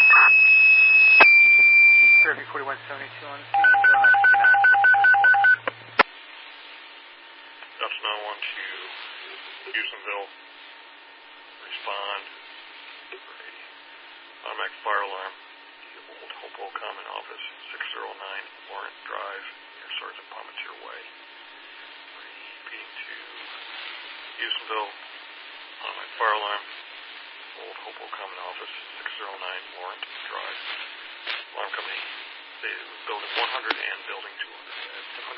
Gravity 4172 on the scene, zone 59. Delta 91 to Houstonville. Respond for a automatic fire alarm. The Old Hopo Common Office, 609 Warrant Drive, near Sergeant Palmetier Way. Repeating to Houstonville, automatic fire alarm. Old Hopo Common Office, 609 Warrant Drive. Alarm company, building 100 and building 200.